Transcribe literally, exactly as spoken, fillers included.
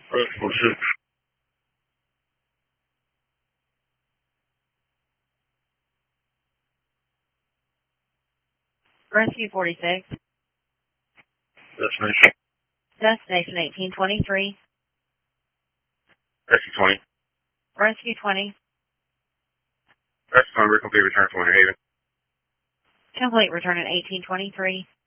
Rescue forty-six. Rescue forty-six. Destination. Destination eighteen twenty-three. Rescue twenty. Rescue twenty. Rescue twenty, complete return to Winter Haven. Complete return at eighteen twenty-three.